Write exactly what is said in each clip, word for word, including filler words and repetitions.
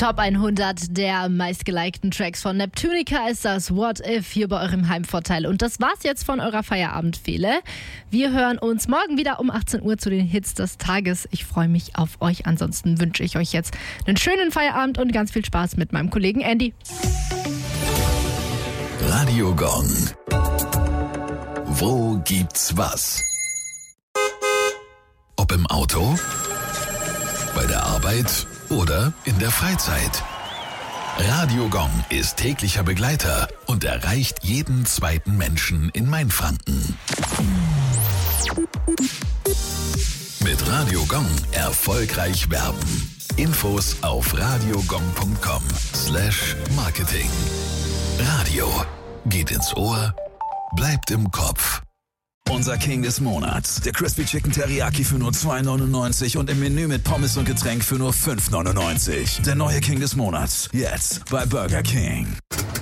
Top hundert der meistgelikten Tracks von Neptunica ist das What If hier bei eurem Heimvorteil. Und das war's jetzt von eurer Feierabendfehle. Wir hören uns morgen wieder um achtzehn Uhr zu den Hits des Tages. Ich freue mich auf euch. Ansonsten wünsche ich euch jetzt einen schönen Feierabend und ganz viel Spaß mit meinem Kollegen Andy. Radio Gong. Wo gibt's was? Ob im Auto, bei der Arbeit oder in der Freizeit. Radio Gong ist täglicher Begleiter und erreicht jeden zweiten Menschen in Mainfranken. Mit Radio Gong erfolgreich werben. Infos auf radiogong punkt com slash marketing. Radio geht ins Ohr, bleibt im Kopf. Unser King des Monats, der Crispy Chicken Teriyaki für nur zwei neunundneunzig und im Menü mit Pommes und Getränk für nur fünf neunundneunzig. Der neue King des Monats, jetzt bei Burger King.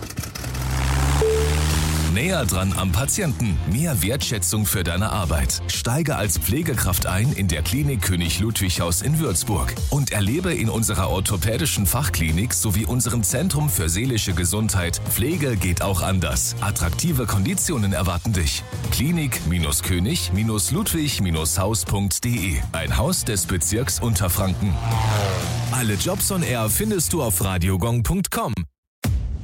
Näher dran am Patienten, mehr Wertschätzung für deine Arbeit. Steige als Pflegekraft ein in der Klinik König Ludwig Haus in Würzburg und erlebe in unserer orthopädischen Fachklinik sowie unserem Zentrum für seelische Gesundheit Pflege geht auch anders. Attraktive Konditionen erwarten dich. Klinik-König Ludwig Haus punkt de, ein Haus des Bezirks Unterfranken. Alle Jobs on Air findest du auf radiogong punkt com.